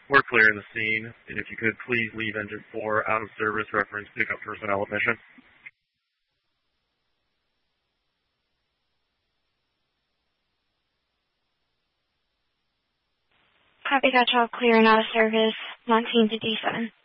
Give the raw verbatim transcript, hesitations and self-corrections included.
We're clearing the scene, and if you could please leave engine four out of service, reference pickup personnel admission. Copy that, y'all. Clear and out of service, nineteen to D seven.